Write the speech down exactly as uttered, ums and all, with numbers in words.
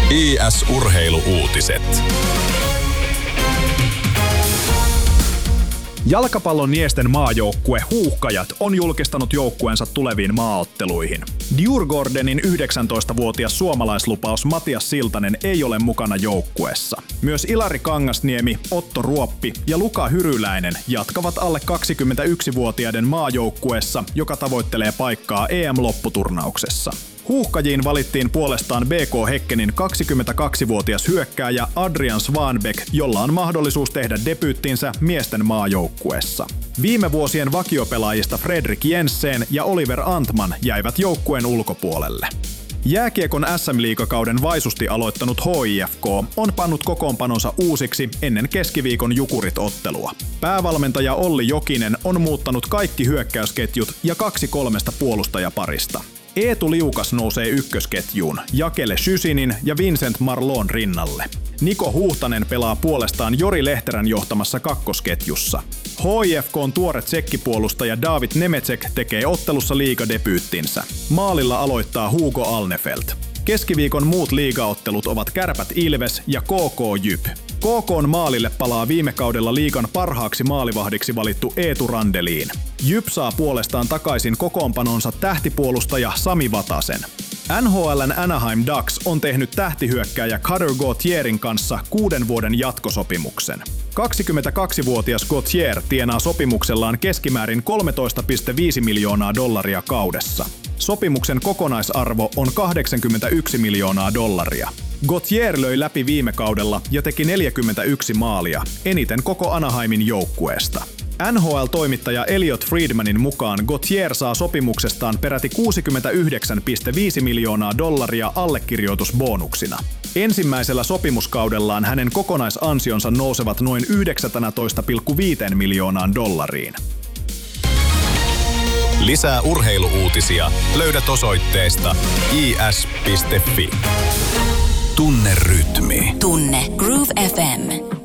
I S-urheiluuutiset. Jalkapallon miesten maajoukkue Huuhkajat on julkistanut joukkueensa tuleviin maaotteluihin. Djurgårdenin yhdeksäntoistavuotias suomalaislupaus Matias Siltanen ei ole mukana joukkueessa. Myös Ilari Kangasniemi, Otto Ruoppi ja Luka Hyryläinen jatkavat alle kaksikymmentäyksivuotiaiden maajoukkueessa, joka tavoittelee paikkaa E M-lopputurnauksessa. Huuhkajiin valittiin puolestaan B K Häckenin kaksikymmentäkaksivuotias hyökkääjä Adrian Svanbeck, jolla on mahdollisuus tehdä debyyttinsä miesten maajoukkueessa. Viime vuosien vakiopelaajista Fredrik Jensen ja Oliver Antman jäivät joukkueen ulkopuolelle. Jääkiekon S M-liigakauden vaisusti aloittanut H I F K on pannut kokoonpanonsa uusiksi ennen keskiviikon Jukurit-ottelua. Päävalmentaja Olli Jokinen on muuttanut kaikki hyökkäysketjut ja kaksi kolmesta puolustajaparista. Eetu Liukas nousee ykkösketjuun, Jakele Shysinin ja Vincent Marlon rinnalle. Niko Huhtanen pelaa puolestaan Jori Lehterän johtamassa kakkosketjussa. H I F K:n tuore tsekkipuolustaja David Nemecek tekee ottelussa liigadebyyttinsä. Maalilla aloittaa Hugo Alnefelt. Keskiviikon muut liigaottelut ovat Kärpät Ilves ja K K Jyp. K K:n maalille palaa viime kaudella liigan parhaaksi maalivahdiksi valittu Eetu Randelin. Jyp saa puolestaan takaisin kokoonpanonsa tähtipuolustaja Sami Vatasen. N H L:n Anaheim Ducks on tehnyt tähtihyökkääjä Cutter Gautierin kanssa kuuden vuoden jatkosopimuksen. kaksikymmentäkaksivuotias Gauthier tienaa sopimuksellaan keskimäärin kolmetoista pilkku viisi miljoonaa dollaria kaudessa. Sopimuksen kokonaisarvo on kahdeksankymmentäyksi miljoonaa dollaria. Gauthier löi läpi viime kaudella ja teki neljäkymmentäyksi maalia, eniten koko Anaheimin joukkueesta. N H L-toimittaja Elliot Friedmanin mukaan Gauthier saa sopimuksestaan peräti kuusikymmentäyhdeksän pilkku viisi miljoonaa dollaria allekirjoitusbonuksina. Ensimmäisellä sopimuskaudellaan hänen kokonaisansionsa nousevat noin yhdeksäntoista pilkku viisi miljoonaan dollariin. Lisää urheiluuutisia löydät osoitteesta i s piste f i. Tunne rytmi. Tunne Groove F M.